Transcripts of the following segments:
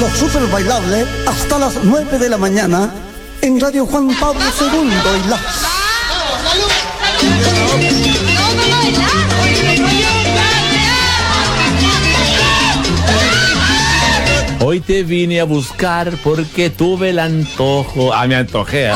Lo Super Bailable hasta las 9 de la mañana en Radio Juan Pablo II y la... Hoy te vine a buscar porque tuve el antojo. Me antojé.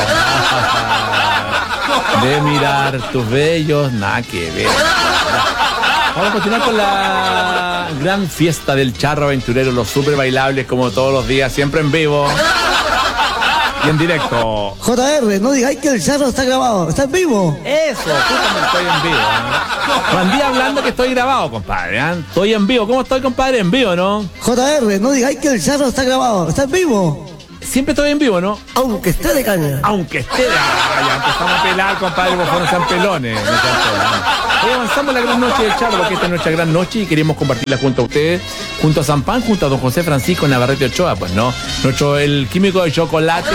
De mirar tus bellos, nada que ver. Vamos a continuar con la gran fiesta del charro aventurero, los super bailables como todos los días, siempre en vivo y en directo. JR, no digáis que el charro está grabado, está en vivo. Eso, justamente estoy en vivo. Andía hablando que estoy grabado, compadre. Estoy en vivo. ¿Cómo estoy, compadre? En vivo, ¿no? JR, no digáis que el charro está grabado, está en vivo. Siempre estoy en vivo, ¿no? Aunque esté de caña. Aunque esté de... ya empezamos a pelar, compadre, por favor, no sean pelones. No sean pelones. Hoy avanzamos la gran noche del charro, porque esta es nuestra gran noche y queremos compartirla junto a ustedes, junto a San Pan, junto a don José Francisco Navarrete Ochoa, pues no, el químico de chocolate.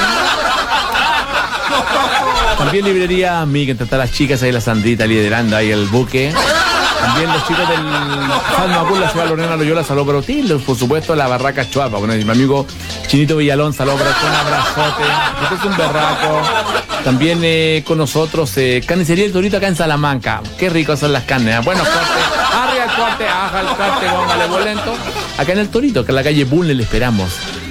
También librería Amiga, entre todas las chicas ahí, la Sandrita liderando ahí el buque. También los chicos del Salmacul, la ciudad Lorena Loyola, saludos para ti. Por supuesto, la Barraca Chuapa, bueno, mi amigo Chinito Villalón, saludos para ti, un abrazote. Este es un berraco. También con nosotros, Carnicería El Torito acá en Salamanca. Qué ricos son las carnes. Buenos cortes, arriba el corte, aja el corte, póngale bolento. Acá en El Torito, que en la calle Bunle le esperamos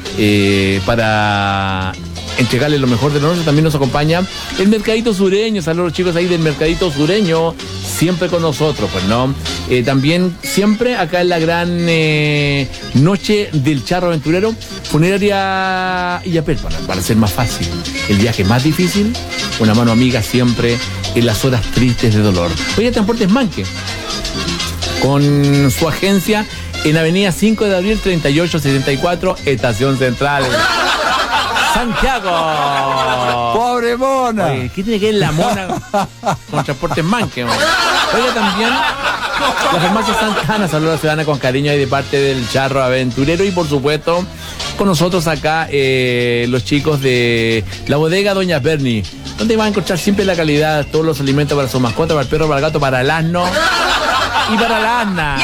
para entregarle lo mejor de nosotros. También nos acompaña el Mercadito Sureño. Saludos a los chicos ahí del Mercadito Sureño, siempre con nosotros, pues no. También siempre acá en la gran noche del charro aventurero, funeraria Illapel, para ser más fácil el viaje más difícil, una mano amiga siempre en las horas tristes de dolor. Oye, Transportes Manque, con su agencia en Avenida 5 de Abril 3874, Estación Central, Santiago. ¡Pobre mona! Oye, ¿qué tiene que ver la mona con Transportes Manque? Oiga, también la farmacia Santana, saludos a la ciudadana con cariño y de parte del charro aventurero. Y por supuesto, con nosotros acá los chicos de la bodega Doña Berni, donde van a encontrar siempre la calidad, todos los alimentos para su mascota, para el perro, para el gato, para el asno y para la asna.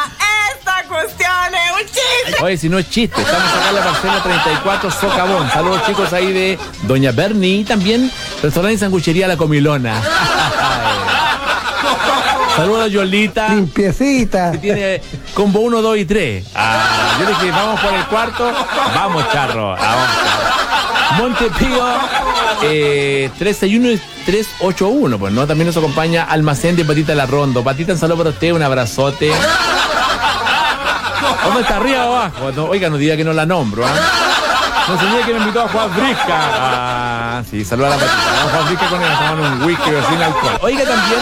Oye, si no es chiste, estamos acá en la parcela 34 Socavón. Saludos, chicos, ahí de Doña Berni. Y también restaurante y sanguchería La Comilona. Saludos a Yolita. Limpiecita. Que tiene combo 1, 2 y 3. Yo le dije, vamos por el cuarto. Vamos, charro. Vamos, charro. Montepío 361 y 381. Pues no, también nos acompaña Almacén de Patita La Rondo. Patita, un saludo para usted, un abrazote. ¿Dónde está, arriba o abajo? No, oiga, no diga que no la nombro, No se diga que me invitó a Juan Brisca. Sí, saluda a la Patita. Vamos a Juan Brisca con él, tomando un whisky pero sin alcohol. Oiga, también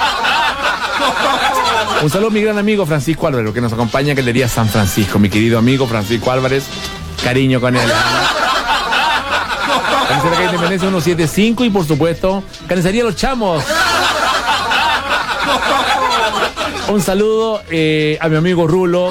un saludo a mi gran amigo Francisco Álvarez, que nos acompaña, que le diría San Francisco, mi querido amigo Francisco Álvarez. Cariño con él. Carnicería Calle Independencia 175 y por supuesto, Carnicería Los Chamos. Un saludo a mi amigo Rulo,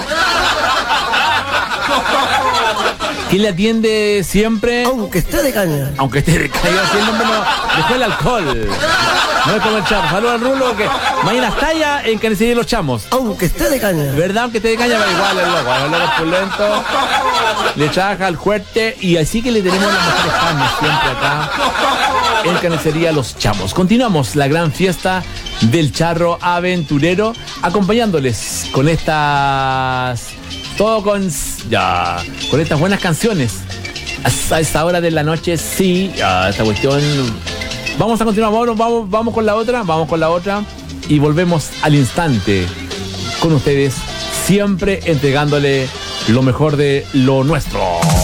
que le atiende siempre. Aunque esté de caña. Aunque esté de caña, haciendo dejó el alcohol. No es como el chamo. Saludos al Rulo, que mañana está allá en Carnicería Los Chamos. Aunque esté de caña. ¿Verdad? Aunque esté de caña, va igual el loco es pulento. Le trabaja al fuerte y así que le tenemos las mejores carnes siempre acá en Carnicería Los Chamos. Continuamos la gran fiesta del charro aventurero, acompañándoles con estas... con estas buenas canciones a esta hora de la noche. Sí, esta cuestión. Vamos a continuar, vamos con la otra y volvemos al instante con ustedes, siempre entregándole lo mejor de lo nuestro.